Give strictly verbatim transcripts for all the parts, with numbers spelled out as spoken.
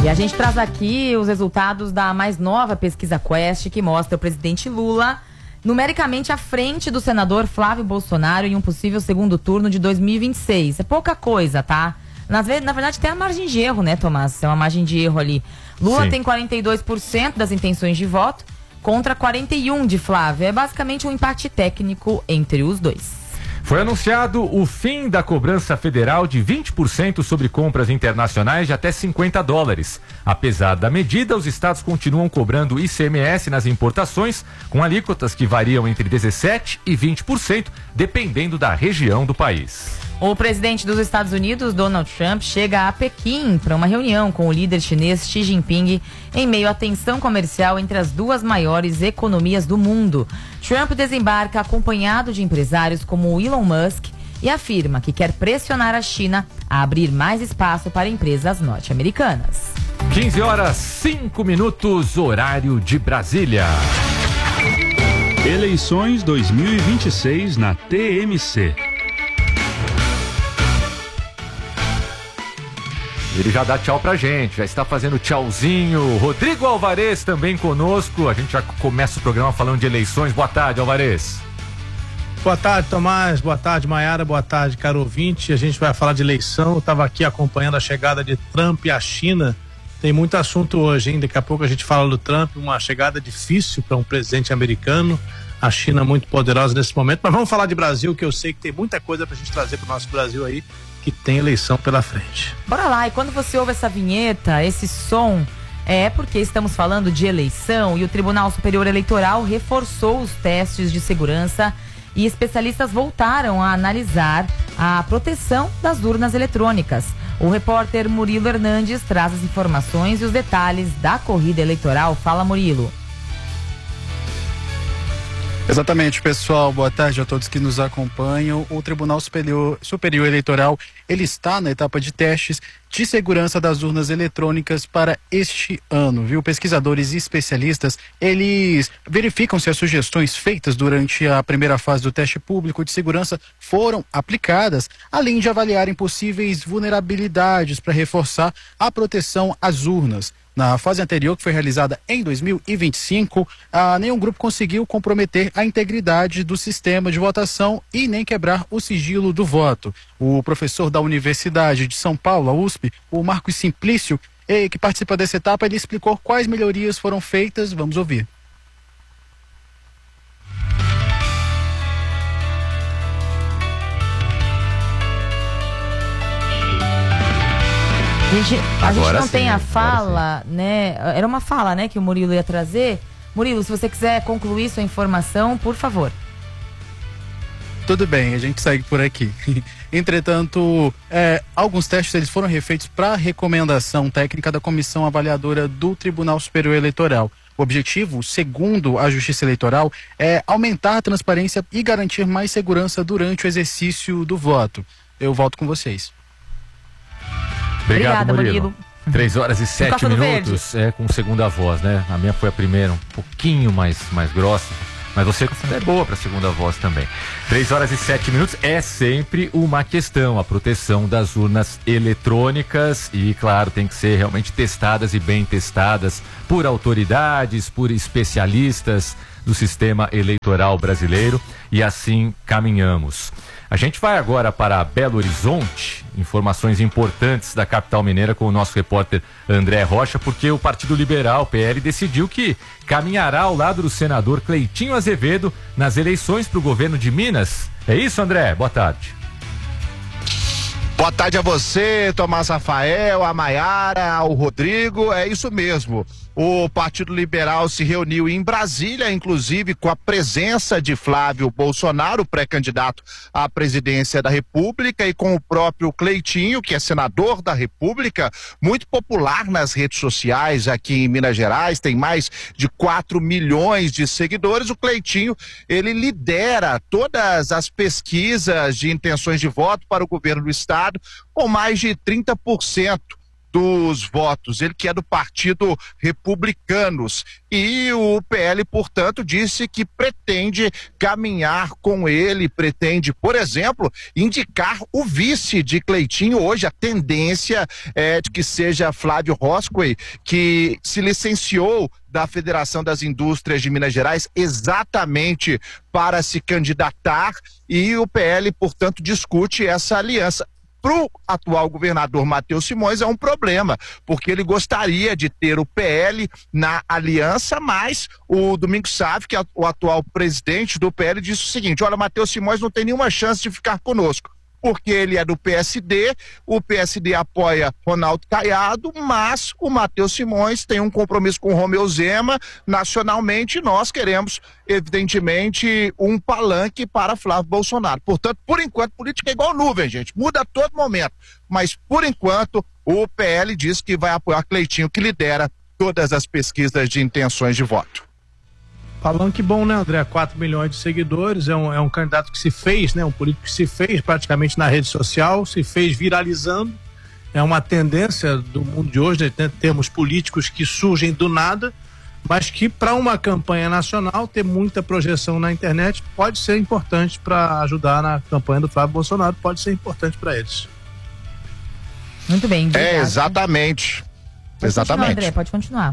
E a gente traz aqui os resultados da mais nova pesquisa Quest, que mostra o presidente Lula numericamente à frente do senador Flávio Bolsonaro em um possível segundo turno de dois mil e vinte e seis. É pouca coisa, tá? Na, na verdade tem a margem de erro, né, Tomás? Tem uma margem de erro ali. Lula Sim. tem quarenta e dois por cento das intenções de voto contra quarenta e um por cento de Flávio. É basicamente um empate técnico entre os dois. Foi anunciado o fim da cobrança federal de vinte por cento sobre compras internacionais de até cinquenta dólares. Apesar da medida, os estados continuam cobrando I C M S nas importações, com alíquotas que variam entre dezessete por cento e vinte por cento, dependendo da região do país. O presidente dos Estados Unidos, Donald Trump, chega a Pequim para uma reunião com o líder chinês Xi Jinping em meio à tensão comercial entre as duas maiores economias do mundo. Trump desembarca acompanhado de empresários como o Elon Musk e afirma que quer pressionar a China a abrir mais espaço para empresas norte-americanas. quinze horas, cinco minutos, horário de Brasília. Eleições dois mil e vinte e seis na T M C. Ele já dá tchau pra gente, já está fazendo tchauzinho. Rodrigo Alvarez também conosco. A gente já começa o programa falando de eleições. Boa tarde, Alvarez. Boa tarde, Tomás. Boa tarde, Maiara. Boa tarde, caro ouvinte. A gente vai falar de eleição. Eu estava aqui acompanhando a chegada de Trump à China. Tem muito assunto hoje, hein? Daqui a pouco a gente fala do Trump, uma chegada difícil para um presidente americano. A China muito poderosa nesse momento. Mas vamos falar de Brasil, que eu sei que tem muita coisa para a gente trazer para o nosso Brasil aí, que tem eleição pela frente. Bora lá, e quando você ouve essa vinheta, esse som, é porque estamos falando de eleição e o Tribunal Superior Eleitoral reforçou os testes de segurança e especialistas voltaram a analisar a proteção das urnas eletrônicas. O repórter Murilo Hernandes traz as informações e os detalhes da corrida eleitoral. Fala, Murilo. Exatamente, pessoal. Boa tarde a todos que nos acompanham. O Tribunal Superior, Superior Eleitoral, ele está na etapa de testes de segurança das urnas eletrônicas para este ano, viu? Pesquisadores e especialistas, eles verificam se as sugestões feitas durante a primeira fase do teste público de segurança foram aplicadas, além de avaliarem possíveis vulnerabilidades para reforçar a proteção às urnas. Na fase anterior, que foi realizada em dois mil e vinte e cinco, ah, nenhum grupo conseguiu comprometer a integridade do sistema de votação e nem quebrar o sigilo do voto. O professor da Universidade de São Paulo, a U S P, o Marcos Simplício, eh, que participa dessa etapa, ele explicou quais melhorias foram feitas. Vamos ouvir. A gente, a gente não sim, tem a fala, né? Era uma fala, né, que o Murilo ia trazer. Murilo, se você quiser concluir sua informação, por favor. Tudo bem, a gente segue por aqui. Entretanto, é, alguns testes eles foram refeitos para recomendação técnica da Comissão Avaliadora do Tribunal Superior Eleitoral. O objetivo, segundo a Justiça Eleitoral, é aumentar a transparência e garantir mais segurança durante o exercício do voto. Eu volto com vocês. Obrigado, Obrigada, Murilo. Murilo. Três horas e sete minutos, é com segunda voz, né? A minha foi a primeira, um pouquinho mais, mais grossa, mas você é boa para segunda voz também. Três horas e sete minutos é sempre uma questão, a proteção das urnas eletrônicas e, claro, tem que ser realmente testadas e bem testadas por autoridades, por especialistas do sistema eleitoral brasileiro e assim caminhamos. A gente vai agora para Belo Horizonte, informações importantes da capital mineira com o nosso repórter André Rocha, porque o Partido Liberal, P L, decidiu que caminhará ao lado do senador Cleitinho Azevedo nas eleições para o governo de Minas. É isso, André? Boa tarde. Boa tarde a você, Tomás Rafael, a Maiara, ao Rodrigo, é isso mesmo. O Partido Liberal se reuniu em Brasília, inclusive com a presença de Flávio Bolsonaro, pré-candidato à presidência da República, e com o próprio Cleitinho, que é senador da República, muito popular nas redes sociais aqui em Minas Gerais, tem mais de quatro milhões de seguidores. O Cleitinho, ele lidera todas as pesquisas de intenções de voto para o governo do estado, com mais de trinta por cento dos votos, ele que é do Partido Republicanos, e o P L, portanto, disse que pretende caminhar com ele, pretende, por exemplo, indicar o vice de Cleitinho. Hoje a tendência é de que seja Flávio Roscoe, que se licenciou da Federação das Indústrias de Minas Gerais exatamente para se candidatar, e o P L, portanto, discute essa aliança. Para o atual governador Matheus Simões é um problema, porque ele gostaria de ter o P L na aliança, mas o Domingos Sávio, que é o atual presidente do P L, disse o seguinte: olha, Matheus Simões não tem nenhuma chance de ficar conosco, porque ele é do P S D, o P S D apoia Ronaldo Caiado, mas o Matheus Simões tem um compromisso com o Romeu Zema nacionalmente, e nós queremos, evidentemente, um palanque para Flávio Bolsonaro. Portanto, por enquanto, política é igual nuvem, gente, muda a todo momento, mas por enquanto o P L diz que vai apoiar Cleitinho, que lidera todas as pesquisas de intenções de voto. Palanque bom, né, André? quatro milhões de seguidores, é um, é um candidato que se fez, né? Um político que se fez praticamente na rede social, se fez viralizando. É uma tendência do mundo de hoje, né? Temos políticos que surgem do nada, mas que para uma campanha nacional ter muita projeção na internet pode ser importante para ajudar na campanha do Flávio Bolsonaro, pode ser importante para eles. Muito bem. Obrigado. É, exatamente. Pode exatamente. Continuar, André, pode continuar.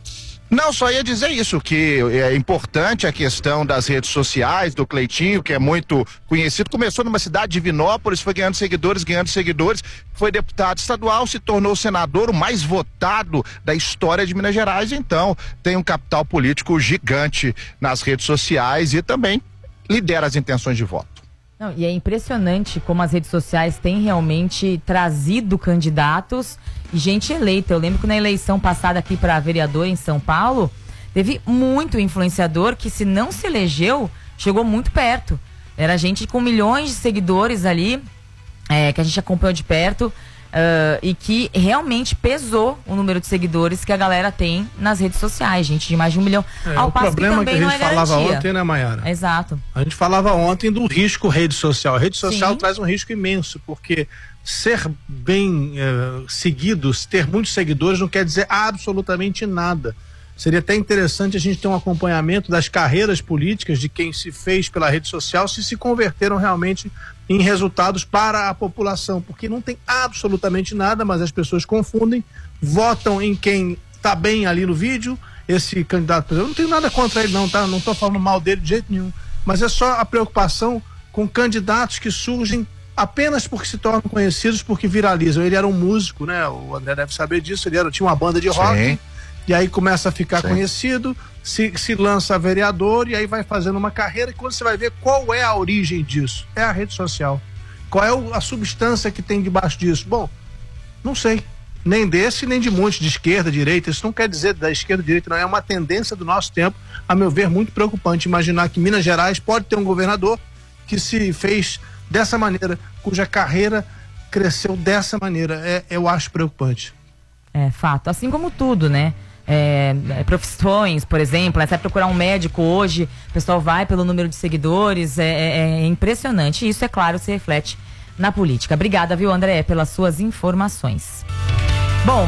Não, só ia dizer isso, que é importante a questão das redes sociais, do Cleitinho, que é muito conhecido. Começou numa cidade de Divinópolis, foi ganhando seguidores, ganhando seguidores, foi deputado estadual, se tornou senador, o mais votado da história de Minas Gerais. Então, tem um capital político gigante nas redes sociais e também lidera as intenções de voto. Não, e é impressionante como as redes sociais têm realmente trazido candidatos e gente eleita. Eu lembro que na eleição passada aqui para vereador em São Paulo, teve muito influenciador que, se não se elegeu, chegou muito perto. Era gente com milhões de seguidores ali, é, que a gente acompanhou de perto, uh, e que realmente pesou o número de seguidores que a galera tem nas redes sociais, gente de mais de um milhão. É, Ao o passo problema que, que a gente é falava ontem, né, Maiara? Exato. A gente falava ontem do risco rede social. A rede social Sim. traz um risco imenso, porque ser bem eh, seguido, ter muitos seguidores não quer dizer absolutamente nada. Seria até interessante a gente ter um acompanhamento das carreiras políticas de quem se fez pela rede social, se se converteram realmente em resultados para a população, porque não tem absolutamente nada, mas as pessoas confundem, votam em quem está bem ali no vídeo. Esse candidato, eu não tenho nada contra ele não, tá? Não estou falando mal dele de jeito nenhum, mas é só a preocupação com candidatos que surgem apenas porque se tornam conhecidos, porque viralizam. Ele era um músico, né? O André deve saber disso, ele era, tinha uma banda de rock. Sim. E aí começa a ficar Sim. conhecido, se, se lança vereador e aí vai fazendo uma carreira, e quando você vai ver qual é a origem disso, é a rede social. Qual é o, a substância que tem debaixo disso? Bom, não sei. Nem desse, nem de muitos, de esquerda, direita. Isso não quer dizer da esquerda, direita, não. É uma tendência do nosso tempo, a meu ver, muito preocupante. Imaginar que Minas Gerais pode ter um governador que se fez dessa maneira, cuja carreira cresceu dessa maneira. É, eu acho preocupante. É fato. Assim como tudo, né? É, é, profissões, por exemplo, até procurar um médico hoje, o pessoal vai pelo número de seguidores, é, é, é impressionante. E isso, é claro, se reflete na política. Obrigada, viu, André, pelas suas informações. Bom,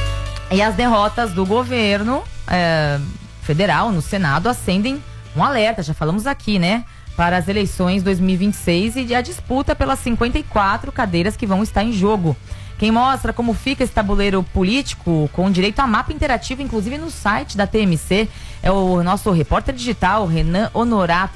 e as derrotas do governo é, federal no Senado acendem um alerta, já falamos aqui, né? Para as eleições dois mil e vinte e seis e a disputa pelas cinquenta e quatro cadeiras que vão estar em jogo. Quem mostra como fica esse tabuleiro político, com direito a mapa interativo, inclusive no site da T M C, é o nosso repórter digital, Renan Honorato.